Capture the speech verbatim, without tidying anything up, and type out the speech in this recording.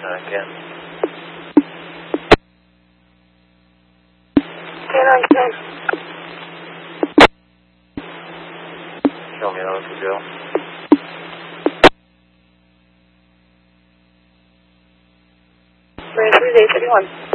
uh, again. Canine ten. Show me how to go. Three three eight thirty one.